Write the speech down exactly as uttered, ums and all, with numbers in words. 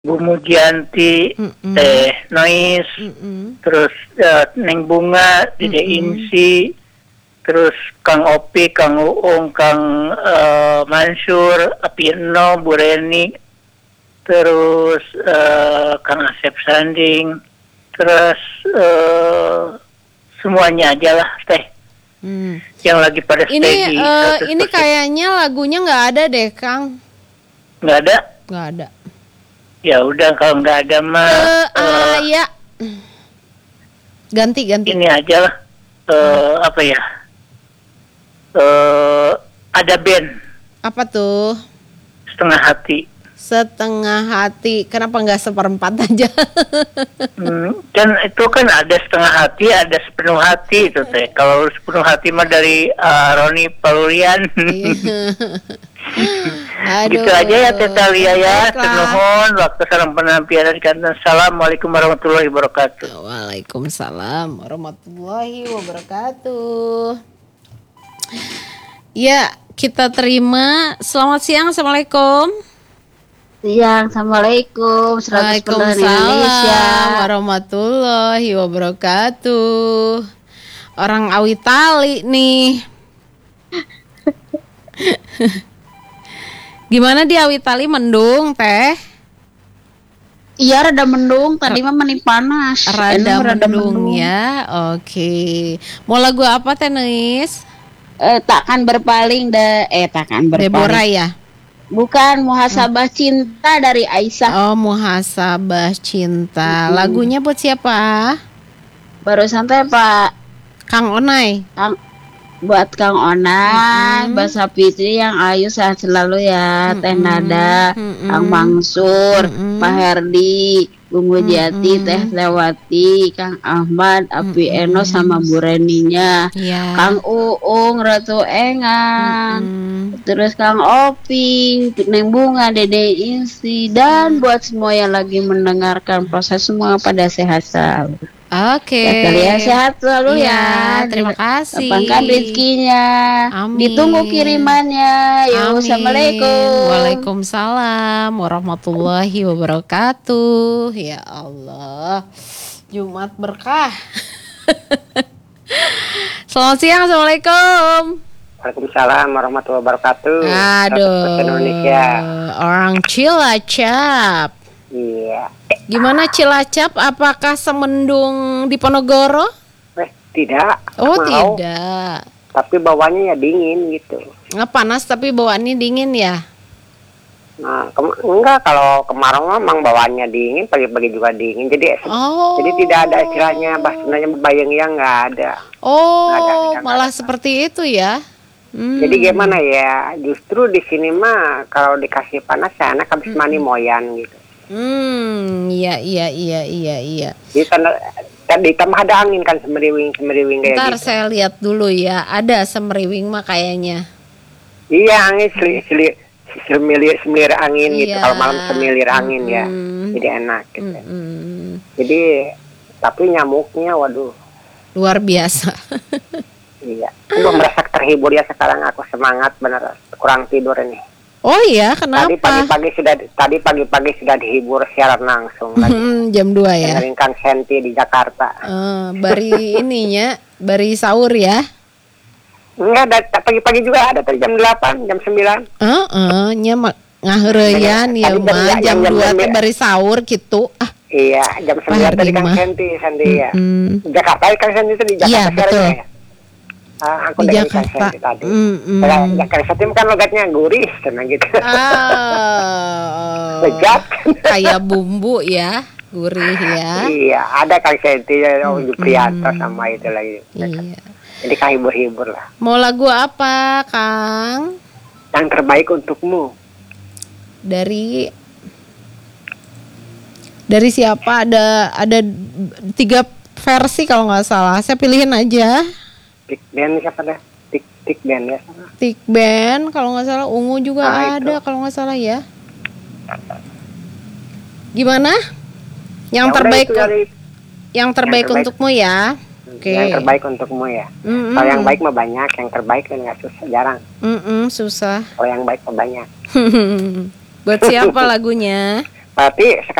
Bu Mujianti, Mm-mm. Teh Nois, Mm-mm. terus uh, Neng Bunga, Dede Mm-mm. Insi, terus Kang Opi, Kang Uung, Kang uh, Mansur, Apino, Bu Reni, terus uh, Kang Asep Sanding, terus uh, semuanya aja lah Teh. Hmm. Yang lagi pada stay Ini di uh, seratus persen. ini kayaknya lagunya nggak ada deh, Kang. Nggak ada? Nggak ada. Ya udah kalau nggak ada mah Uh, uh, ya. Ganti ganti. ini aja lah. Uh, apa ya? Uh, ada band Apa tuh? Setengah Hati. Setengah hati. Kenapa nggak seperempat aja? Hmm, kan itu kan ada setengah hati, ada sepenuh hati itu Teh. Kalau sepenuh hati mah dari uh, Roni Palurian. Aduh. Gitu aja ya Teh Talia ya. Baiklah. Nuhun waktu sareng penampilan kanten. Assalamualaikum warahmatullahi wabarakatuh. Waalaikumsalam warahmatullahi wabarakatuh. Ya, kita terima. Selamat siang. Assalamualaikum. Siang, assalamualaikum. seratus persen Indonesia. Waalaikumsalam warahmatullahi wabarakatuh. Orang Awitali nih. Gimana di Awitali, mendung teh? Iya, rada mendung. Tadi mah meni panas. Rada, Enak, mendung, ya. Oke. Mau lagu apa teh Neis? Eh, takkan berpaling da eh takkan berpaling. Deborah ya? Bukan, Muhasabah Cinta dari Aisyah. Oh, Muhasabah Cinta. Lagunya buat siapa? Baru santai Pak. Kang Onai. Kang, buat Kang Onai, Mm-mm. Basa Fitri yang ayu sehat selalu ya. Teh Mm-mm. Nada, Mm-mm. Kang Mangsur, Mm-mm. Pak Herdi, Bu Mujiati, Mm-mm. Teh Lewati, Kang Ahmad, Api Mm-mm. Eno sama Bu Reninya. Ya. Kang Uung, Ratu Engang, Mm-mm. terus Kang Opi, Neng Bunga, Dede Insi, dan buat semua yang lagi mendengarkan proses semua pada sehat selalu. Oke. Ya, kalian sehat selalu Iya, ya. terima kasih. Lapangkan rezekinya. Amin. Ditunggu kirimannya. Yo, Amin. assalamualaikum. Waalaikumsalam warahmatullahi wabarakatuh. Ya Allah, Jumat berkah. Selamat siang, assalamualaikum. Waalaikumsalam warahmatullahi wabarakatuh. Aduh, seratus persen Indonesia. orang Cilacap. Iya. Gimana Cilacap? Apakah semendung di Ponorogo? Eh, tidak. Oh, Mau. tidak. Tapi bawahnya ya dingin gitu. Nggak panas tapi bawaannya dingin ya? Nah, ke- enggak kalau kemarau memang bawaannya dingin, pagi-pagi juga dingin. Jadi Oh. jadi tidak ada istilahnya bahasanya bayang yang enggak ada. Oh, Nggak ada, nggak malah ada. seperti itu ya? Hmm. Jadi gimana ya? Justru di sini mah kalau dikasih panas ya anak habis mandi moyan gitu. Hmm, iya iya iya iya iya. Jadi tanda, tadi ditambah ada angin kan semeriwing semeriwing kayak Ntar gitu. saya lihat dulu ya. Ada semeriwing mah kayaknya. Iya angin seli, seli, semilir semilir angin gitu. Iya. Kalau malam semilir angin ya. Mm-mm. Jadi enak gitu. Mm-mm. Jadi tapi nyamuknya waduh. Luar biasa. Iya. Aku merasa terhibur ya sekarang, aku semangat bener, kurang tidur ini. Oh iya, Tadi kenapa? pagi-pagi sudah tadi pagi-pagi sudah dihibur siaran langsung lagi. Hmm, jam dua ya. Dengerin Kang Senti di Jakarta. Eh, bari ininya, bari sahur ya. Enggak, ada pagi-pagi juga ada tadi jam delapan, jam sembilan. Heeh, nya mah ngaheureyan ya Tadi jam- mah jam jam- jam- dua teh jam- bari sahur gitu. Ah, Iya, jam sembilan tadi Hardi Kang mah. Senti, Senti ya. Mm-mm. Jakarta, Kang Senti itu di Jakarta Iya, siarannya betul. ya. Ah, aku Di dengerin Kang Jakarta. Senti tadi. Mm-mm. Ya, Kang Senti kan logatnya gurih, tenang gitu. Ah, Lezat. kayak bumbu ya, gurih ya. Iya, ada Kang Senti, oh, Mm-mm. Juprianto sama itu lagi. Iya. Jadi Kang hibur-hibur lah. Mau lagu apa, Kang? Yang terbaik untukmu. Dari dari siapa? Ada ada tiga versi kalau nggak salah. Saya pilihin aja. Tik band siapa dah? Tik tik band ya. Tik Band kalau nggak salah, Ungu juga Ah, itu. ada kalau nggak salah ya. Gimana? Yang Ya udah, terbaik itu dari yang terbaik terbaik. untukmu ya. Oke. yang terbaik untukmu ya. Mm-mm. Kalau yang baik mah banyak, yang terbaik kan nggak susah, jarang. Mm-mm, susah. Kalau yang baik mah banyak. Buat siapa lagunya? Tapi